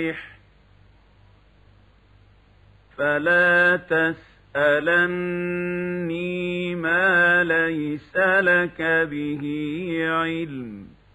صالح فلا تسألني ما ليس لك به علم